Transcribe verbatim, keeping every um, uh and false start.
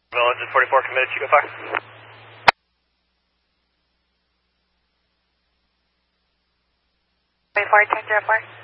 Engine forty-four committed, you go fire. forty-four, ten zero four.